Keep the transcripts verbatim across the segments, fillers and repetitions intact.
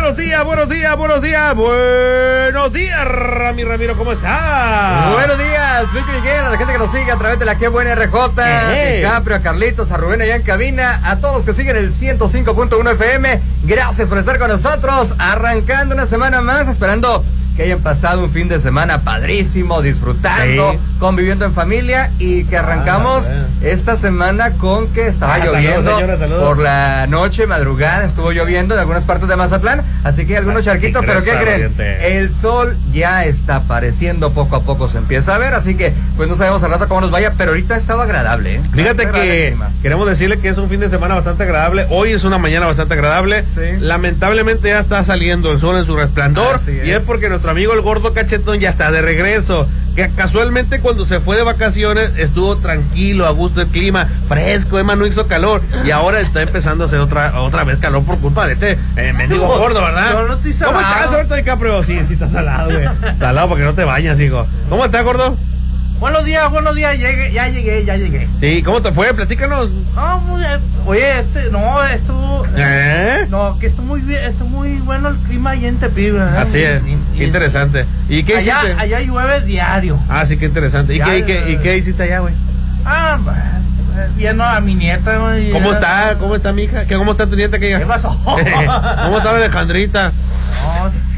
buenos días, buenos días, buenos días, buenos días, Rami Ramiro, ¿cómo estás? Buenos días, Ricky Miguel, a la gente que nos sigue a través de la Qué Buena R J, Hey. a Caprio, a Carlitos, a Rubén allá en cabina, a todos los que siguen el ciento cinco punto uno F M, gracias por estar con nosotros, arrancando una semana más, esperando que hayan pasado un fin de semana padrísimo, disfrutando, sí. conviviendo en familia, y que arrancamos ah, esta semana con que estaba ah, lloviendo saludos, señora, saludos. Por la noche, madrugada, estuvo lloviendo en algunas partes de Mazatlán, así que hay algunos ah, charquitos, pero ¿qué creen? Oriente. El sol ya está apareciendo, poco a poco se empieza a ver, así que pues no sabemos al rato cómo nos vaya, pero ahorita ha estado agradable, ¿eh? Fíjate que queremos decirle que es un fin de semana bastante agradable, hoy es una mañana bastante agradable, sí. lamentablemente ya está saliendo el sol en su resplandor, así y es, es porque nuestro amigo el gordo cachetón ya está de regreso, que casualmente cuando se fue de vacaciones estuvo tranquilo, a gusto el clima, fresco, Emma, no hizo calor, y ahora está empezando a hacer otra otra vez calor por culpa de este eh, mendigo no, gordo, ¿verdad? No, no estoy salado. ¿Cómo estás, Alberto DiCaprio? Sí, sí está salado, güey. Salado porque no te bañas, hijo. ¿Cómo estás, gordo? Buenos días, buenos días, llegué, ya llegué, ya llegué. Sí, ¿cómo te fue? Platícanos. No, muy bien. Oye, este, no, estuvo... ¿Eh? No, que estuvo muy bien, estuvo muy bueno el clima allá en Tepic, ¿verdad? Así es, y, qué interesante. ¿Y qué allá, hiciste? Allá llueve diario. Ah, sí, qué interesante. ¿Y, qué, y, qué, ¿Y qué hiciste allá, güey? Ah, viendo a mi nieta, güey. ¿Cómo está? ¿Cómo está mi hija? ¿Cómo está tu nieta? ¿Qué, ¿Qué pasó? ¿Cómo está Alejandrita? No.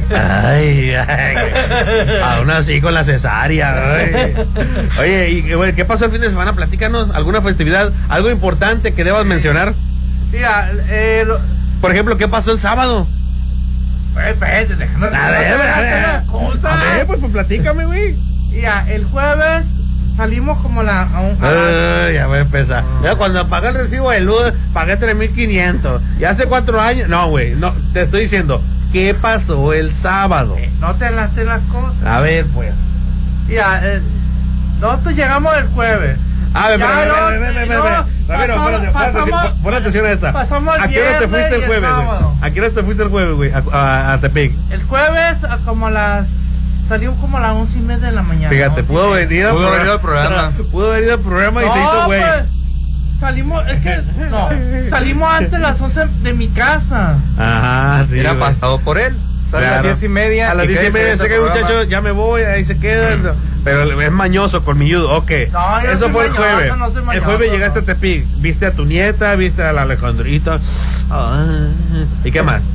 Ay, ay, aún así con la cesárea. Ay. Oye, ¿y güey, qué pasó el fin de semana? Platícanos, ¿alguna festividad, algo importante que debas mencionar? Mira, eh, lo... por ejemplo, ¿qué pasó el sábado? Espérate, déjame. A ver, a ver, a ver, pues, pues platícame, güey. Mira, el jueves salimos como la... A un, a Ay, ya voy a empezar. Uh. Ya cuando pagué el recibo de luz, pagué tres mil quinientos. Y hace cuatro años... No, güey, no, te estoy diciendo... ¿Qué pasó el sábado? Eh, no te enlaste las cosas. A ver, pues. Ya, eh, nosotros llegamos el jueves. A ver, pero, no, ve, ve, ve, ve, ve. Pon atención a esta. Pasamos el ¿A qué hora te fuiste el jueves, güey? ¿A qué hora te fuiste el jueves, güey? A, a, a Tepic. El jueves, a como a las... Salió como a las once y media de la mañana. Fíjate, pudo venir al pudo venir al programa. Pudo venir al programa y no, se hizo, güey. Pues, salimos, es que, no, salimos antes de las once de mi casa. Ajá, sí. Era pasado por él. Sale claro. A las diez y media. A las diez y media, sé que muchachos, ya me voy, ahí se quedan. Mm. Pero es mañoso, colmilludo, ok. No, eso fue el jueves. Mañoso, no mañoso, el jueves llegaste a Tepic, viste a tu nieta, viste a la Alejandrita. Ah, ¿y qué más?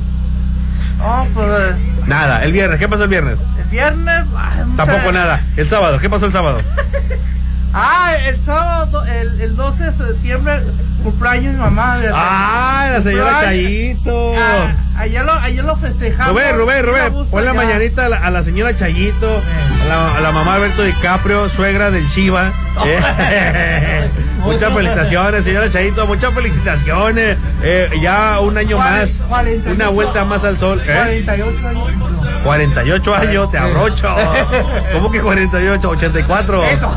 No, pues. Nada, el viernes, ¿qué pasó el viernes? El viernes. Ay, tampoco nada. El sábado, ¿qué pasó el sábado? Ah, el sábado, el, el doce de septiembre, cumpleaños mi mamá. ¿Verdad? Ah, la señora Chayito. Ah, ayer, lo, ayer lo festejamos. Rubén, Rubén, Rubén, pon la ya. mañanita a la, a la señora Chayito, eh. a, la, a la mamá Alberto DiCaprio, suegra del Chiva. Eh, muchas felicitaciones, señora Chayito, muchas felicitaciones. Eh, ya un año más, una vuelta más al sol. ¿eh? cuarenta y ocho años. cuarenta y ocho años, te abrocho. ¿Cómo que cuarenta y ocho? ochenta y cuatro. Eso.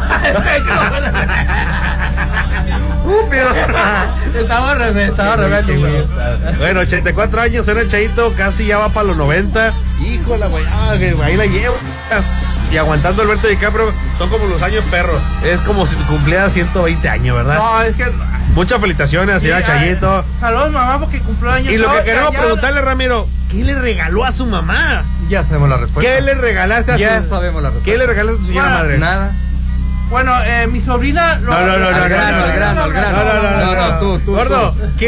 Estaba rebelde, estaba rebelde. Bueno, ochenta y cuatro años, era el Chayito, casi ya va para los noventa. Híjole, güey, ah, ahí la llevo. Y aguantando Alberto DiCaprio, son como los años perros. Es como si cumpliera ciento veinte años, ¿verdad? No, es que... Muchas felicitaciones, señora sí, Chayito. Saludos, mamá, porque cumplió años. Y lo que queremos ya, preguntarle, Ramiro, ¿qué le regaló a su mamá? Ya sabemos la respuesta. ¿Qué le regalaste a su... Ya sabemos la respuesta. ¿Qué le regalaste a su señora bueno, madre? Nada. Bueno, eh, mi sobrina... No, no, no, no, al grano, al grano, al grano. No, no, no, no, no, tú, tú. Gordo,